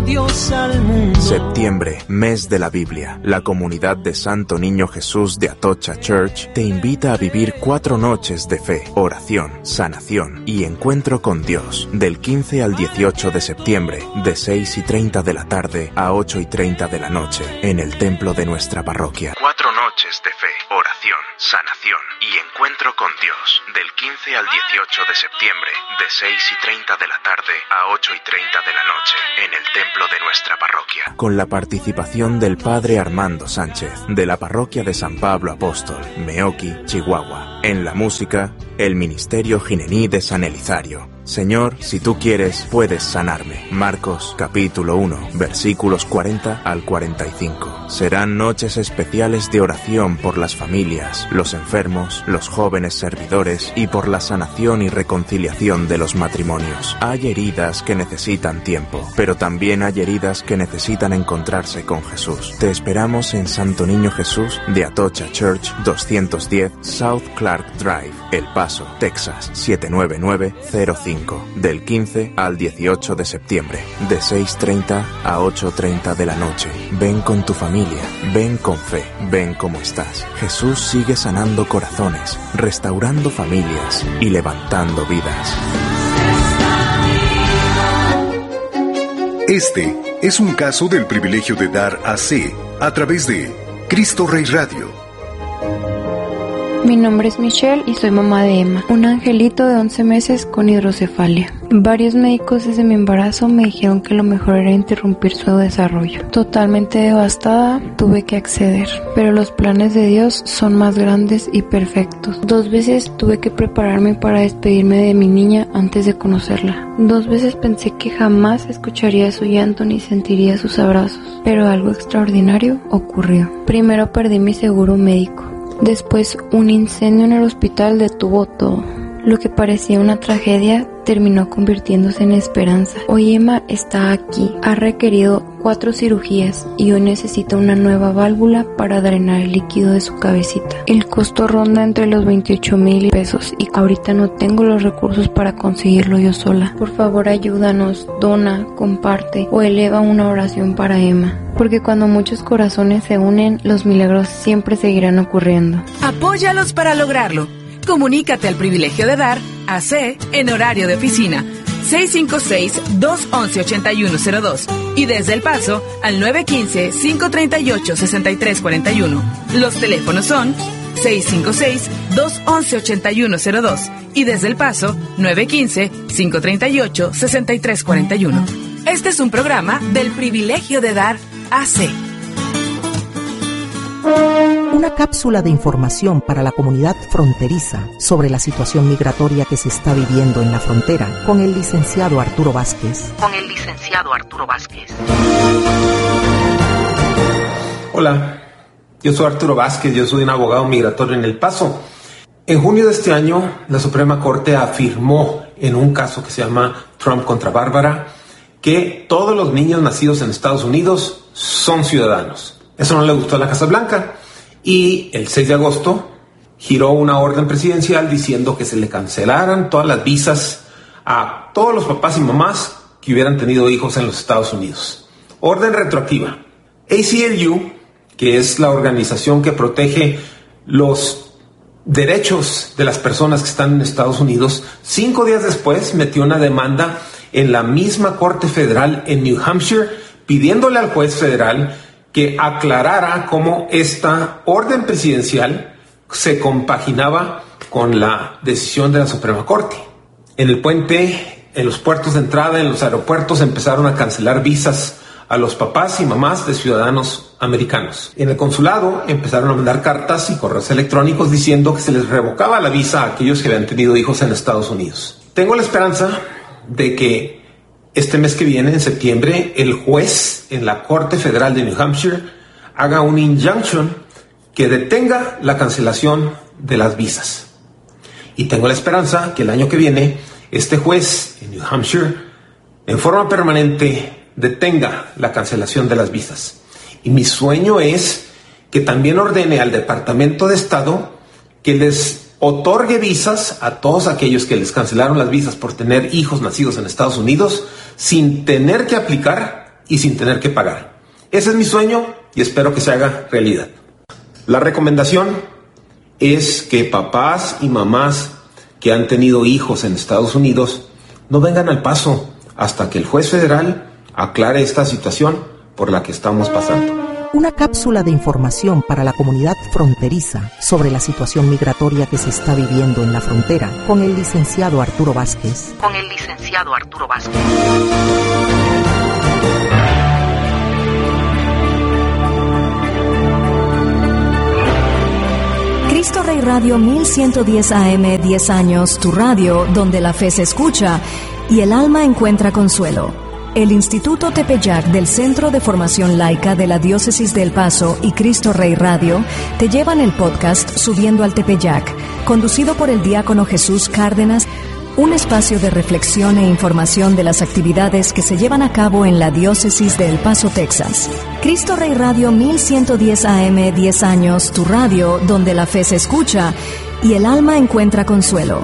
Dios al mundo. Septiembre, mes de la Biblia. La comunidad de Santo Niño Jesús de Atocha Church te invita a vivir 4 noches de fe, oración, sanación y encuentro con Dios. Del 15 al 18 de septiembre, de 6:30 de la tarde a 8:30 de la noche, en el templo de nuestra parroquia. 4 noches de fe, oración, sanación y encuentro con Dios. Del 15 al 18 de septiembre, de 6:30 de la tarde a 8:30 de la noche, en el templo de nuestra parroquia. Con la participación del Padre Armando Sánchez, de la parroquia de San Pablo Apóstol, Meoqui, Chihuahua. En la música, el Ministerio Ginení de San Elizario. Señor, si tú quieres, puedes sanarme. Marcos, capítulo 1, versículos 40 al 45. Serán noches especiales de oración por las familias, los enfermos, los jóvenes servidores y por la sanación y reconciliación de los matrimonios. Hay heridas que necesitan tiempo, pero también hay heridas que necesitan encontrarse con Jesús. Te esperamos en Santo Niño Jesús de Atocha Church, 210 South Clark Drive, El Paso, Texas, 79905. Del 15 al 18 de septiembre, de 6:30 a 8:30 de la noche. Ven con tu familia, ven con fe, ven como estás. Jesús sigue sanando corazones, restaurando familias y levantando vidas. Este es un caso del privilegio de dar AC a través de Cristo Rey Radio. Mi nombre es Michelle y soy mamá de Emma, un angelito de 11 meses con hidrocefalia. Varios médicos desde mi embarazo me dijeron que lo mejor era interrumpir su desarrollo. Totalmente devastada, tuve que acceder, pero los planes de Dios son más grandes y perfectos. 2 veces tuve que prepararme para despedirme de mi niña antes de conocerla. 2 veces pensé que jamás escucharía su llanto ni sentiría sus abrazos, pero algo extraordinario ocurrió. Primero perdí mi seguro médico. Después, un incendio en el hospital detuvo todo. Lo que parecía una tragedia terminó convirtiéndose en esperanza. Hoy Emma está aquí. Ha requerido 4 cirugías y hoy necesita una nueva válvula para drenar el líquido de su cabecita. El costo ronda entre los 28,000 pesos y ahorita no tengo los recursos para conseguirlo yo sola. Por favor, ayúdanos, dona, comparte o eleva una oración para Emma. Porque cuando muchos corazones se unen, los milagros siempre seguirán ocurriendo. Apóyalos para lograrlo. Comunícate al privilegio de dar AC en horario de oficina 656-211-8102 y desde El Paso al 915-538-6341. Los teléfonos son 656-211-8102 y desde El Paso 915-538-6341. Este es un programa del privilegio de dar AC. Una cápsula de información para la comunidad fronteriza sobre la situación migratoria que se está viviendo en la frontera con el licenciado Arturo Vázquez. Hola, yo soy Arturo Vázquez, yo soy un abogado migratorio en El Paso. En junio de este año, la Suprema Corte afirmó en un caso que se llama Trump contra Bárbara que todos los niños nacidos en Estados Unidos son ciudadanos. Eso no le gustó a la Casa Blanca y el 6 de agosto giró una orden presidencial diciendo que se le cancelaran todas las visas a todos los papás y mamás que hubieran tenido hijos en los Estados Unidos. Orden retroactiva. ACLU, que es la organización que protege los derechos de las personas que están en Estados Unidos, 5 días después metió una demanda en la misma Corte Federal en New Hampshire pidiéndole al juez federal que aclarara cómo esta orden presidencial se compaginaba con la decisión de la Suprema Corte. En el puente, en los puertos de entrada, en los aeropuertos, empezaron a cancelar visas a los papás y mamás de ciudadanos americanos. En el consulado empezaron a mandar cartas y correos electrónicos diciendo que se les revocaba la visa a aquellos que habían tenido hijos en Estados Unidos. Tengo la esperanza de que este mes que viene, en septiembre, el juez en la Corte Federal de New Hampshire haga un injunction que detenga la cancelación de las visas. Y tengo la esperanza que el año que viene, este juez en New Hampshire, en forma permanente, detenga la cancelación de las visas. Y mi sueño es que también ordene al Departamento de Estado que les otorgue visas a todos aquellos que les cancelaron las visas por tener hijos nacidos en Estados Unidos sin tener que aplicar y sin tener que pagar. Ese es mi sueño y espero que se haga realidad. La recomendación es que papás y mamás que han tenido hijos en Estados Unidos no vengan al Paso hasta que el juez federal aclare esta situación por la que estamos pasando. Una cápsula de información para la comunidad fronteriza sobre la situación migratoria que se está viviendo en la frontera con el licenciado Arturo Vázquez. Cristo Rey Radio 1110 AM, 10 años, tu radio donde la fe se escucha y el alma encuentra consuelo. El Instituto Tepeyac del Centro de Formación Laica de la Diócesis de El Paso y Cristo Rey Radio te llevan el podcast Subiendo al Tepeyac, conducido por el diácono Jesús Cárdenas, un espacio de reflexión e información de las actividades que se llevan a cabo en la Diócesis de El Paso, Texas. Cristo Rey Radio 1110 AM, 10 años, tu radio donde la fe se escucha y el alma encuentra consuelo.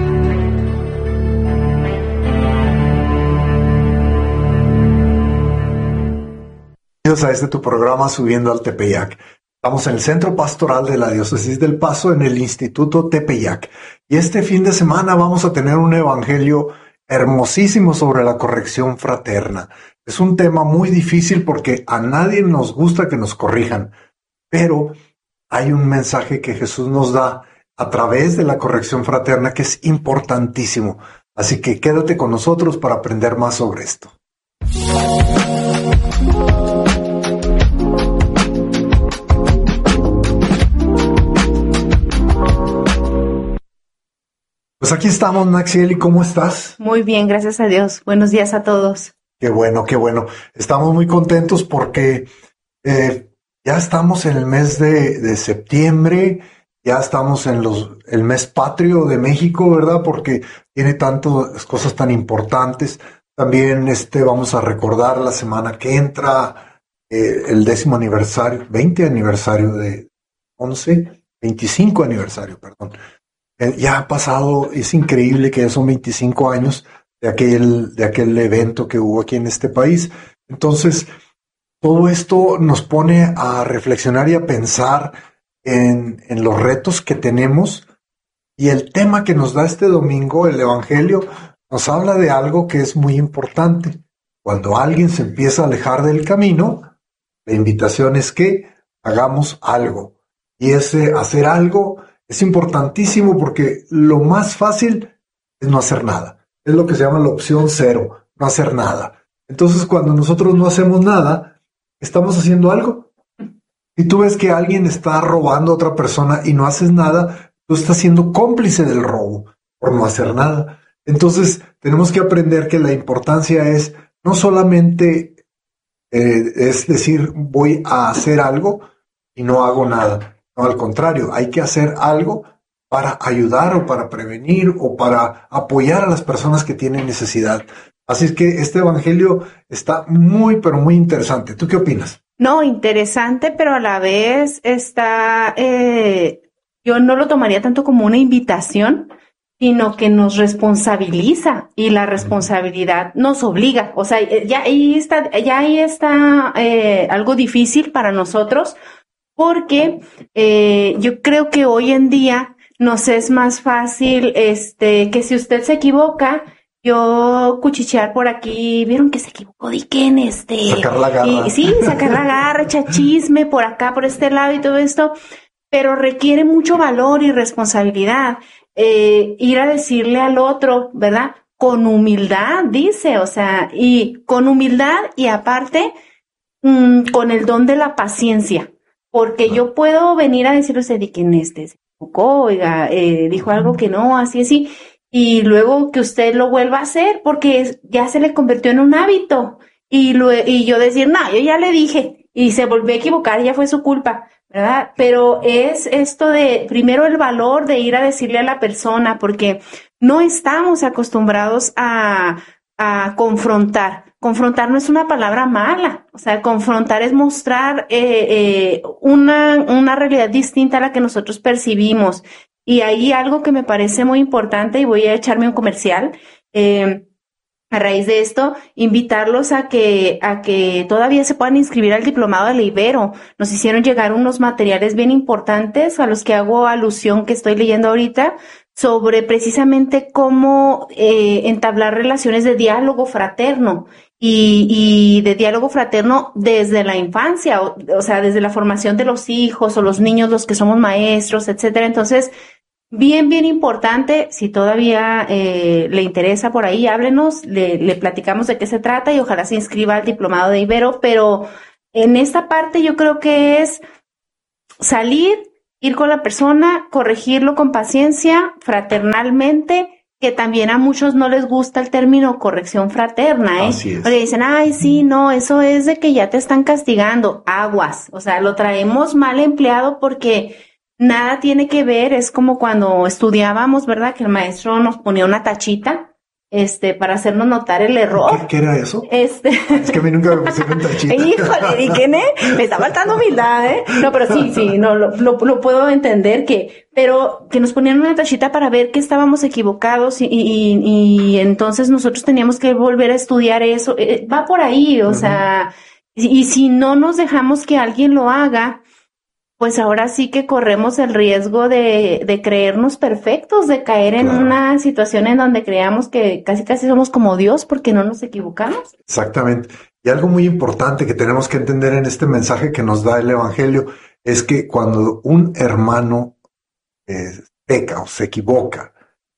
Bienvenidos a este tu programa Subiendo al Tepeyac. Estamos en el Centro Pastoral de la Diócesis del Paso, en el Instituto Tepeyac. Y este fin de semana vamos a tener un evangelio hermosísimo sobre la corrección fraterna. Es un tema muy difícil porque a nadie nos gusta que nos corrijan, pero hay un mensaje que Jesús nos da a través de la corrección fraterna que es importantísimo. Así que quédate con nosotros para aprender más sobre esto. Pues aquí estamos, Naxieli, ¿cómo estás? Muy bien, gracias a Dios. Buenos días a todos. Qué bueno, qué bueno. Estamos muy contentos porque ya estamos en el mes de septiembre, ya estamos en el mes patrio de México, ¿verdad? Porque tiene tantas cosas tan importantes. También vamos a recordar la semana que entra el 10º aniversario, 20 aniversario de 25 aniversario, perdón. Ya ha pasado, es increíble que ya son 25 años de aquel evento que hubo aquí en este país. Entonces, todo esto nos pone a reflexionar y a pensar en los retos que tenemos. Y el tema que nos da este domingo, el Evangelio, nos habla de algo que es muy importante. Cuando alguien se empieza a alejar del camino, la invitación es que hagamos algo. Y ese hacer algo es importantísimo porque lo más fácil es no hacer nada. Es lo que se llama la opción 0, no hacer nada. Entonces, cuando nosotros no hacemos nada, estamos haciendo algo. Si tú ves que alguien está robando a otra persona y no haces nada, tú estás siendo cómplice del robo por no hacer nada. Entonces, tenemos que aprender que la importancia es no solamente es decir, voy a hacer algo y no hago nada. No, al contrario, hay que hacer algo para ayudar o para prevenir o para apoyar a las personas que tienen necesidad. Así es que este evangelio está muy, pero muy interesante. ¿Tú qué opinas? No, interesante, pero a la vez está, yo no lo tomaría tanto como una invitación, sino que nos responsabiliza y la responsabilidad nos obliga. O sea, ya ahí está algo difícil para nosotros. Porque yo creo que hoy en día nos es más fácil que si usted se equivoca, yo cuchichear por aquí, vieron que se equivocó, Diquen, sacar la garra. Sí, sacar la garra, echar chisme por acá, por este lado y todo esto, pero requiere mucho valor y responsabilidad. Ir a decirle al otro, ¿verdad? Con humildad, dice, o sea, y con humildad y aparte con el don de la paciencia. Porque yo puedo venir a decirle a usted de que se equivocó, oiga, dijo algo que no, así, y luego que usted lo vuelva a hacer, porque ya se le convirtió en un hábito, y yo decir, no, yo ya le dije, y se volvió a equivocar, ya fue su culpa, ¿verdad? Pero es esto de, primero el valor de ir a decirle a la persona, porque no estamos acostumbrados a confrontar. Confrontar no es una palabra mala, o sea, confrontar es mostrar una realidad distinta a la que nosotros percibimos. Y ahí algo que me parece muy importante, y voy a echarme un comercial, a raíz de esto, invitarlos a que todavía se puedan inscribir al diplomado de la Ibero. Nos hicieron llegar unos materiales bien importantes a los que hago alusión que estoy leyendo ahorita, sobre precisamente cómo entablar relaciones de diálogo fraterno y de diálogo fraterno desde la infancia, o sea, desde la formación de los hijos o los niños, los que somos maestros, etcétera. Entonces, bien importante. Si todavía le interesa por ahí, háblenos, le platicamos de qué se trata y ojalá se inscriba al diplomado de Ibero. Pero en esta parte yo creo que es salir, ir con la persona, corregirlo con paciencia, fraternalmente, que también a muchos no les gusta el término corrección fraterna, ¿eh? Así es. Porque dicen, ay, sí, no, eso es de que ya te están castigando, aguas. O sea, lo traemos mal empleado porque nada tiene que ver. Es como cuando estudiábamos, ¿verdad? Que el maestro nos ponía una tachita, para hacernos notar el error. ¿Qué era eso? Es que a mí nunca me pusieron tachita. Híjole, ¿y qué, me está faltando humildad, eh? No, pero sí, no, lo puedo entender pero que nos ponían una tachita para ver que estábamos equivocados y entonces nosotros teníamos que volver a estudiar eso. Va por ahí, o sea, y si no nos dejamos que alguien lo haga, pues ahora sí que corremos el riesgo de creernos perfectos, de caer en una situación en donde creamos que casi somos como Dios porque no nos equivocamos. Exactamente. Y algo muy importante que tenemos que entender en este mensaje que nos da el Evangelio es que cuando un hermano peca o se equivoca,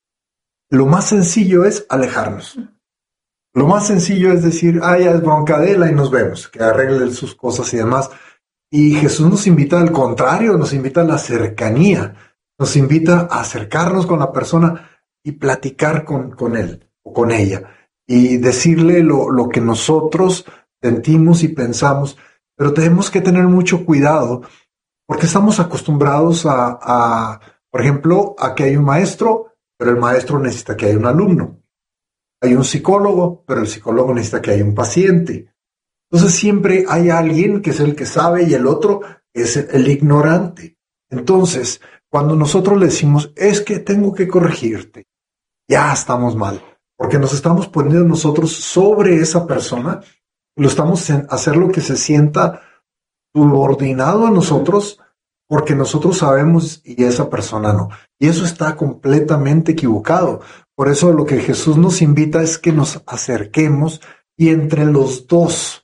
lo más sencillo es alejarnos. Lo más sencillo es decir, ya es bronca de él y nos vemos, que arregle sus cosas y demás. Y Jesús nos invita al contrario, nos invita a la cercanía, nos invita a acercarnos con la persona y platicar con él o con ella y decirle lo que nosotros sentimos y pensamos, pero tenemos que tener mucho cuidado porque estamos acostumbrados por ejemplo, a que hay un maestro, pero el maestro necesita que haya un alumno. Hay un psicólogo, pero el psicólogo necesita que haya un paciente. Entonces siempre hay alguien que es el que sabe y el otro es el ignorante. Entonces, cuando nosotros le decimos, es que tengo que corregirte, ya estamos mal, porque nos estamos poniendo nosotros sobre esa persona, lo estamos hacer lo que se sienta subordinado a nosotros, porque nosotros sabemos y esa persona no. Y eso está completamente equivocado. Por eso lo que Jesús nos invita es que nos acerquemos y entre los dos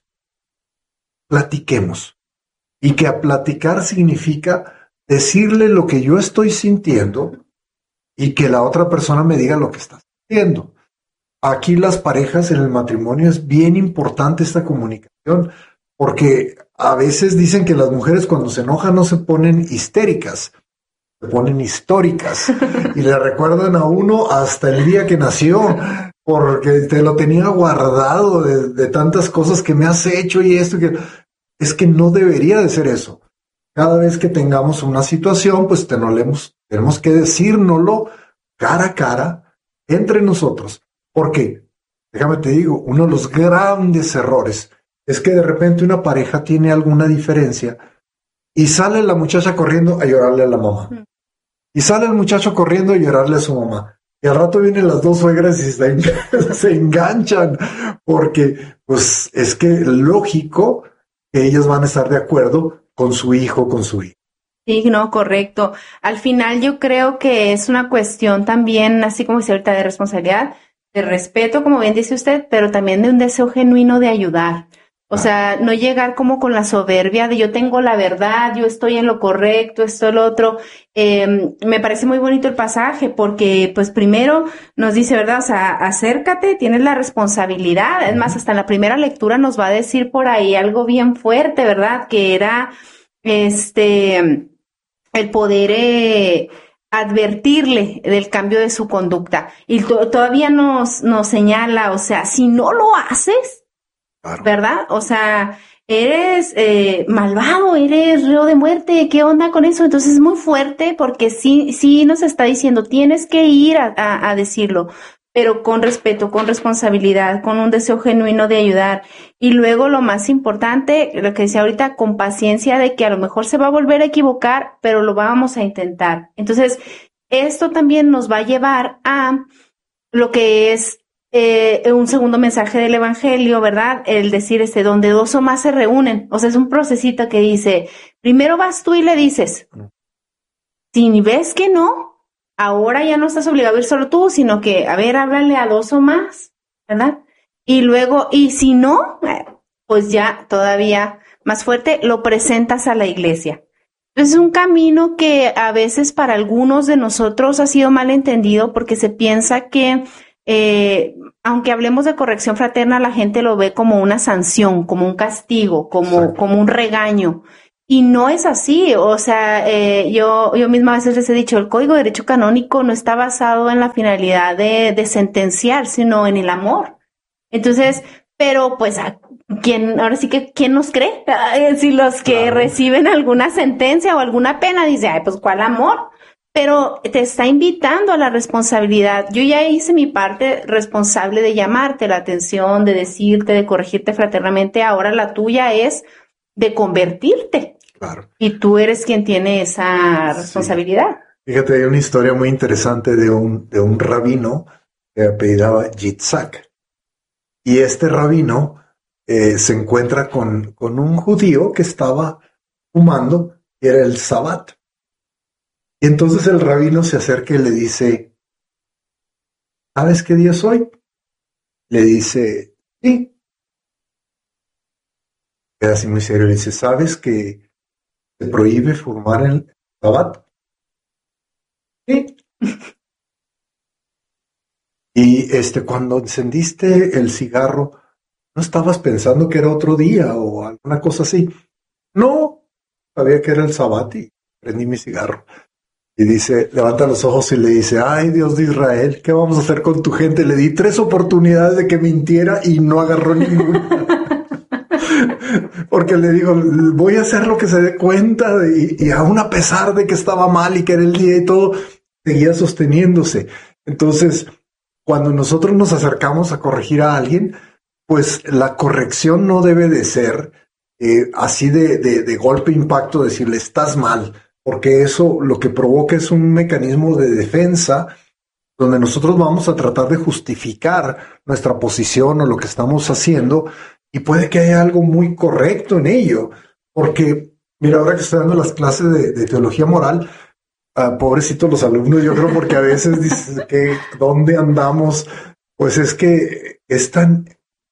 platiquemos. Y que a platicar significa decirle lo que yo estoy sintiendo y que la otra persona me diga lo que está sintiendo. Aquí las parejas en el matrimonio es bien importante esta comunicación, porque a veces dicen que las mujeres cuando se enojan no se ponen histéricas, se ponen históricas y le recuerdan a uno hasta el día que nació, porque te lo tenía guardado de tantas cosas que me has hecho y esto que es que no debería de ser eso. Cada vez que tengamos una situación, pues tenemos que decírnoslo cara a cara entre nosotros. Porque, déjame te digo, uno de los grandes errores es que de repente una pareja tiene alguna diferencia y sale la muchacha corriendo a llorarle a la mamá. Y sale el muchacho corriendo a llorarle a su mamá. Y al rato vienen las dos suegras y se enganchan, porque pues es que lógico que ellas van a estar de acuerdo con su hijo, con su hija. Sí, no, correcto. Al final yo creo que es una cuestión también, así como dice ahorita, de responsabilidad, de respeto, como bien dice usted, pero también de un deseo genuino de ayudar. O sea, no llegar como con la soberbia de yo tengo la verdad, yo estoy en lo correcto, esto, lo otro. Me parece muy bonito el pasaje porque, pues, primero nos dice, ¿verdad? O sea, acércate, tienes la responsabilidad. Es más, hasta en la primera lectura nos va a decir por ahí algo bien fuerte, ¿verdad? Que era, el poder advertirle del cambio de su conducta. Y todavía nos señala, o sea, si no lo haces, claro, ¿verdad? O sea, eres malvado, eres reo de muerte, ¿qué onda con eso? Entonces es muy fuerte porque sí nos está diciendo, tienes que ir a decirlo, pero con respeto, con responsabilidad, con un deseo genuino de ayudar. Y luego lo más importante, lo que decía ahorita, con paciencia de que a lo mejor se va a volver a equivocar, pero lo vamos a intentar. Entonces, esto también nos va a llevar a lo que es un segundo mensaje del evangelio, ¿verdad? El decir, donde dos o más se reúnen. O sea, es un procesito que dice, primero vas tú y le dices, si ves que no, ahora ya no estás obligado a ir solo tú, sino que, a ver, háblale a dos o más, ¿verdad? Y luego, y si no, pues ya todavía más fuerte, lo presentas a la iglesia. Es un camino que a veces para algunos de nosotros ha sido mal entendido porque se piensa que aunque hablemos de corrección fraterna, la gente lo ve como una sanción, como un castigo, como un regaño. Y no es así. O sea, yo misma a veces les he dicho, el Código de Derecho Canónico no está basado en la finalidad de sentenciar, sino en el amor. Entonces, pero pues, ahora sí que, ¿quién nos cree? Si los que reciben alguna sentencia o alguna pena, dice, ay, pues, ¿cuál amor? Pero te está invitando a la responsabilidad. Yo ya hice mi parte responsable de llamarte la atención, de decirte, de corregirte fraternamente. Ahora la tuya es de convertirte. Claro. Y tú eres quien tiene esa responsabilidad. Sí. Fíjate, hay una historia muy interesante de un rabino que apellidaba Yitzhak. Y este rabino se encuentra con un judío que estaba fumando, y era el Sabbat. Y entonces el rabino se acerca y le dice, ¿sabes qué día es hoy? Le dice, sí. Queda así muy serio, le dice, ¿sabes que se prohíbe fumar en el Sabbat? Sí. Y cuando encendiste el cigarro, ¿no estabas pensando que era otro día o alguna cosa así? No, sabía que era el Sabbat y prendí mi cigarro. Y dice, levanta los ojos y le dice, ay, Dios de Israel, ¿qué vamos a hacer con tu gente? Le di 3 oportunidades de que mintiera y no agarró ninguna. Porque le digo, voy a hacer lo que se dé cuenta. Y aún a pesar de que estaba mal y que era el día y todo, seguía sosteniéndose. Entonces, cuando nosotros nos acercamos a corregir a alguien, pues la corrección no debe de ser así de golpe impacto, decirle, estás mal. Porque eso lo que provoca es un mecanismo de defensa donde nosotros vamos a tratar de justificar nuestra posición o lo que estamos haciendo, y puede que haya algo muy correcto en ello. Porque, mira, ahora que estoy dando las clases de teología moral, pobrecitos los alumnos, yo creo, porque a veces dices que ¿dónde andamos? Pues es que es tan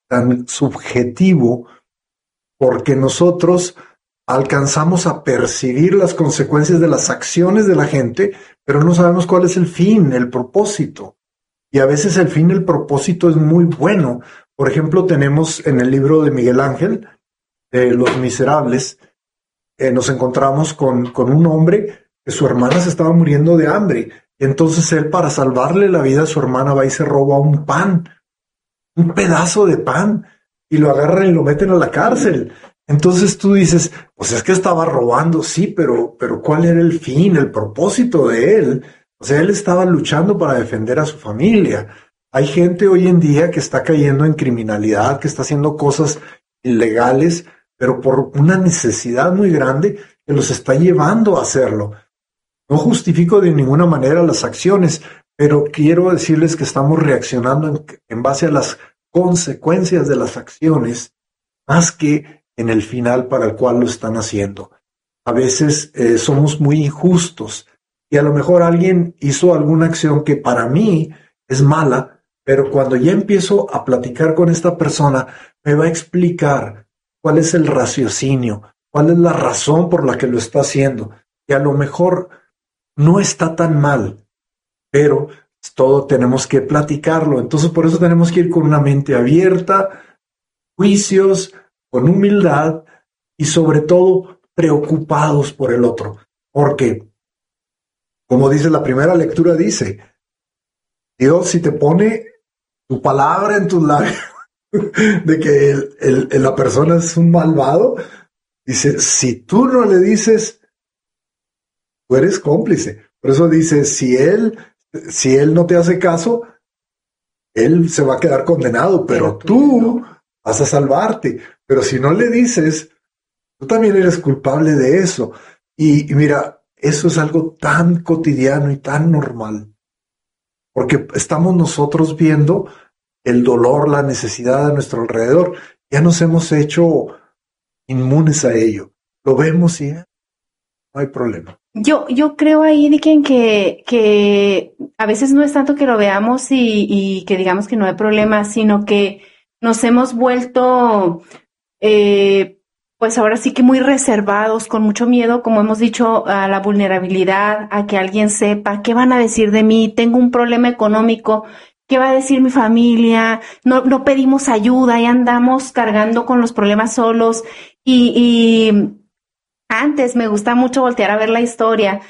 subjetivo, porque nosotros alcanzamos a percibir las consecuencias de las acciones de la gente, pero no sabemos cuál es el fin, el propósito. Y a veces el fin, el propósito es muy bueno. Por ejemplo, tenemos en el libro de Miguel Ángel, Los Miserables, nos encontramos con un hombre que su hermana se estaba muriendo de hambre. Entonces él, para salvarle la vida a su hermana, va y se roba un pan, un pedazo de pan, y lo agarran y lo meten a la cárcel. Entonces tú dices, pues es que estaba robando, sí, pero ¿cuál era el fin, el propósito de él? O sea, él estaba luchando para defender a su familia. Hay gente hoy en día que está cayendo en criminalidad, que está haciendo cosas ilegales, pero por una necesidad muy grande que los está llevando a hacerlo. No justifico de ninguna manera las acciones, pero quiero decirles que estamos reaccionando en base a las consecuencias de las acciones, más que en el final para el cual lo están haciendo. A veces somos muy injustos y a lo mejor alguien hizo alguna acción que para mí es mala, pero cuando ya empiezo a platicar con esta persona, me va a explicar cuál es el raciocinio, cuál es la razón por la que lo está haciendo. Y a lo mejor no está tan mal, pero todo tenemos que platicarlo. Entonces por eso tenemos que ir con una mente abierta, juicios, con humildad y sobre todo preocupados por el otro. Porque, como dice la primera lectura, dice, Dios, si te pone tu palabra en tus labios de que la persona es un malvado, dice, si tú no le dices, tú eres cómplice. Por eso dice, si él no te hace caso, él se va a quedar condenado, pero tú vas a salvarte. Pero si no le dices, tú también eres culpable de eso. Y mira, eso es algo tan cotidiano y tan normal, porque estamos nosotros viendo el dolor, la necesidad a nuestro alrededor, ya nos hemos hecho inmunes a ello. Lo vemos y no hay problema. Yo creo ahí, Dicken, que a veces no es tanto que lo veamos y que digamos que no hay problema, sino que nos hemos vuelto, pues ahora sí que muy reservados, con mucho miedo, como hemos dicho, a la vulnerabilidad, a que alguien sepa qué van a decir de mí, tengo un problema económico, qué va a decir mi familia, no pedimos ayuda y andamos cargando con los problemas solos y antes me gusta mucho voltear a ver la historia.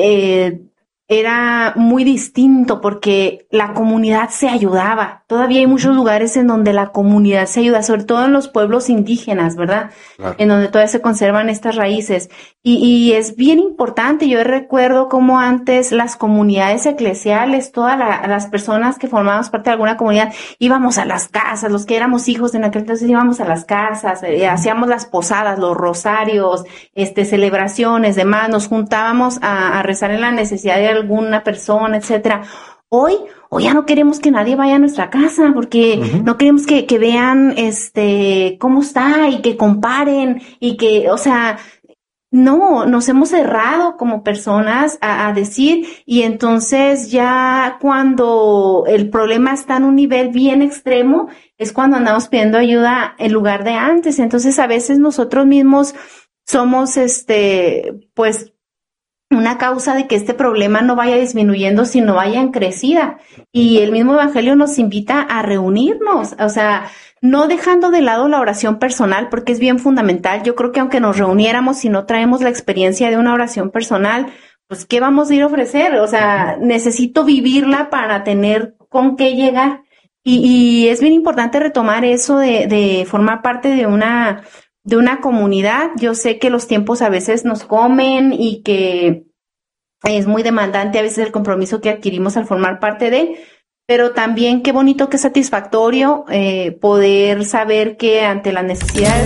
Era muy distinto porque la comunidad se ayudaba. Todavía hay muchos lugares en donde la comunidad se ayuda, sobre todo en los pueblos indígenas, ¿verdad? Claro. En donde todavía se conservan estas raíces. Y es bien importante. Yo recuerdo cómo antes las comunidades eclesiales, todas las personas que formábamos parte de alguna comunidad, íbamos a las casas, los que éramos hijos en aquel entonces íbamos a las casas, hacíamos las posadas, los rosarios, celebraciones, demás, nos juntábamos a rezar en la necesidad de alguna persona, etcétera. Hoy ya no queremos que nadie vaya a nuestra casa porque no queremos que vean cómo está y que comparen y que, o sea, no, nos hemos cerrado como personas a decir, y entonces ya cuando el problema está en un nivel bien extremo es cuando andamos pidiendo ayuda en lugar de antes. Entonces a veces nosotros mismos somos pues una causa de que este problema no vaya disminuyendo, sino vaya en crecida. Y el mismo Evangelio nos invita a reunirnos, o sea, no dejando de lado la oración personal, porque es bien fundamental. Yo creo que aunque nos reuniéramos, si no traemos la experiencia de una oración personal, pues ¿qué vamos a ir a ofrecer? O sea, necesito vivirla para tener con qué llegar. Y es bien importante retomar eso de formar parte de una comunidad. Yo sé que los tiempos a veces nos comen y que es muy demandante a veces el compromiso que adquirimos al formar parte de, pero también qué bonito, qué satisfactorio poder saber que ante las necesidades